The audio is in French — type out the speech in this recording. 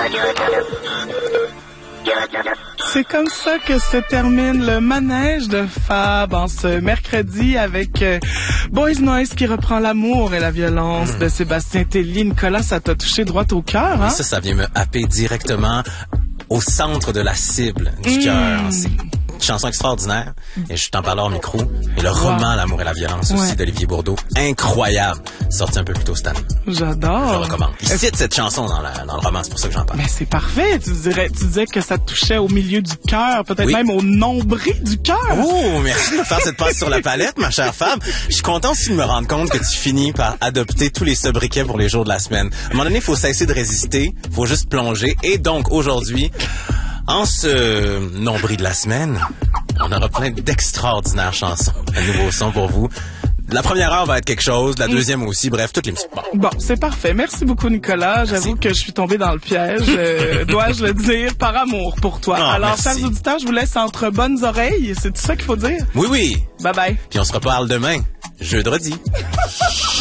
C'est comme ça que se termine le manège de Fab en ce mercredi avec Boys Noise qui reprend l'amour et la violence de Sébastien Tellier. Nicolas, ça t'a touché droit au cœur, hein? Ça vient me happer directement au centre de la cible du cœur. C'est une chanson extraordinaire. Et je t'en parle hors micro. Et le roman L'amour et la violence aussi d'Olivier Bourdeau. Incroyable. Sorti un peu plus tôt cette année. J'adore. Je le recommande. Il cite cette chanson dans le roman, c'est pour ça que j'en parle. Mais c'est parfait. Tu disais que ça te touchait au milieu du cœur, peut-être même au nombril du cœur. Oh, merci de faire cette passe sur la palette, ma chère Fab. Je suis content aussi de me rendre compte que tu finis par adopter tous les sobriquets pour les jours de la semaine. À un moment donné, il faut cesser de résister. Il faut juste plonger. Et donc, aujourd'hui, en ce nombril de la semaine, on aura plein d'extraordinaires chansons, un nouveau son pour vous. La première heure va être quelque chose, la deuxième aussi, bref, toutes les musiques. Bon, c'est parfait. Merci beaucoup, Nicolas. J'avoue que je suis tombée dans le piège, dois-je le dire, par amour pour toi. Alors, chers auditeurs, je vous laisse entre bonnes oreilles. C'est tout ça qu'il faut dire? Oui, oui. Bye bye. Puis on se reparle demain, jeudi.